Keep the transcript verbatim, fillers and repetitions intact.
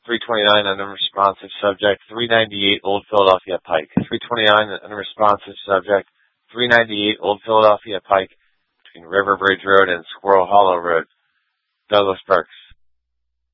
three twenty-nine, an unresponsive subject, three ninety-eight, Old Philadelphia Pike. three twenty-nine, an unresponsive subject, three ninety-eight, Old Philadelphia Pike, between River Bridge Road and Squirrel Hollow Road. Douglas Burks.